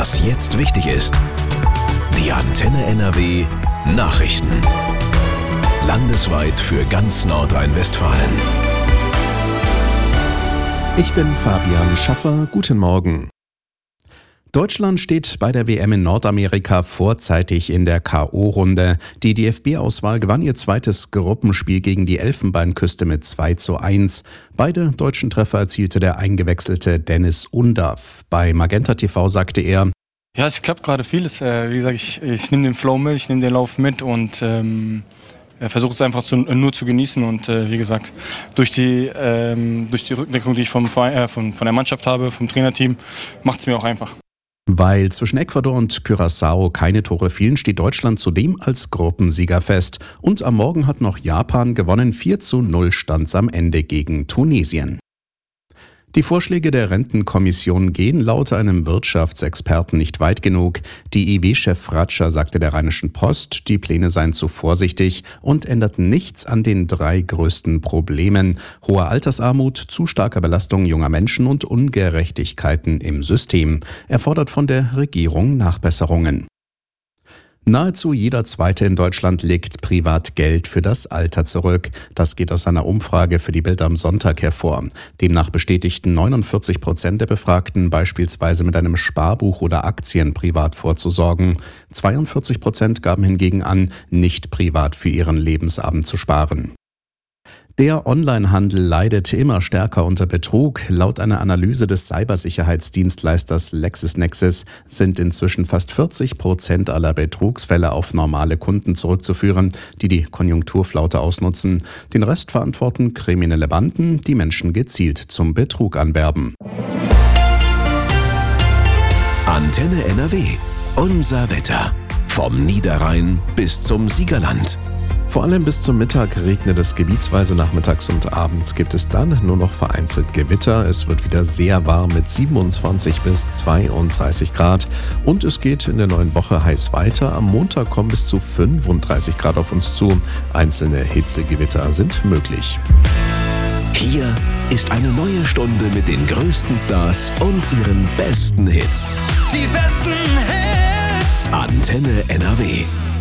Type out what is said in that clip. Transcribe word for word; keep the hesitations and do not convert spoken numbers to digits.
Was jetzt wichtig ist. Die Antenne N R W Nachrichten. Landesweit für ganz Nordrhein-Westfalen. Ich bin Fabian Schaffer. Guten Morgen. Deutschland steht bei der W M in Nordamerika vorzeitig in der K O-Runde. Die D F B-Auswahl gewann ihr zweites Gruppenspiel gegen die Elfenbeinküste mit zwei zu eins. Beide deutschen Treffer erzielte der eingewechselte Dennis Undav. Bei Magenta T V sagte er: Ja, es klappt gerade vieles. Äh, wie gesagt, ich, ich nehme den Flow mit, ich nehme den Lauf mit und ähm, versuche es einfach zu, nur zu genießen. Und äh, wie gesagt, durch die, ähm, durch die Rückendeckung, die ich vom Verein, äh, von, von der Mannschaft habe, vom Trainerteam, macht es mir auch einfach. Weil zwischen Ecuador und Curaçao keine Tore fielen, steht Deutschland zudem als Gruppensieger fest. Und am Morgen hat noch Japan gewonnen. vier zu null stand's am Ende gegen Tunesien. Die Vorschläge der Rentenkommission gehen laut einem Wirtschaftsexperten nicht weit genug. Die I W-Chef Fratscher sagte der Rheinischen Post, die Pläne seien zu vorsichtig und änderten nichts an den drei größten Problemen: hohe Altersarmut, zu starker Belastung junger Menschen und Ungerechtigkeiten im System. Er fordert von der Regierung Nachbesserungen. Nahezu jeder Zweite in Deutschland legt privat Geld für das Alter zurück. Das geht aus einer Umfrage für die Bild am Sonntag hervor. Demnach bestätigten neunundvierzig Prozent der Befragten beispielsweise mit einem Sparbuch oder Aktien privat vorzusorgen. zweiundvierzig Prozent gaben hingegen an, nicht privat für ihren Lebensabend zu sparen. Der Onlinehandel leidet immer stärker unter Betrug. Laut einer Analyse des Cybersicherheitsdienstleisters LexisNexis sind inzwischen fast vierzig Prozent aller Betrugsfälle auf normale Kunden zurückzuführen, die die Konjunkturflaute ausnutzen. Den Rest verantworten kriminelle Banden, die Menschen gezielt zum Betrug anwerben. Antenne N R W. Unser Wetter. Vom Niederrhein bis zum Siegerland. Vor allem bis zum Mittag regnet es gebietsweise, nachmittags und abends gibt es dann nur noch vereinzelt Gewitter. Es wird wieder sehr warm mit siebenundzwanzig bis zweiunddreißig Grad und es geht in der neuen Woche heiß weiter. Am Montag kommen bis zu fünfunddreißig Grad auf uns zu. Einzelne Hitzegewitter sind möglich. Hier ist eine neue Stunde mit den größten Stars und ihren besten Hits. Die besten Hits! Antenne N R W.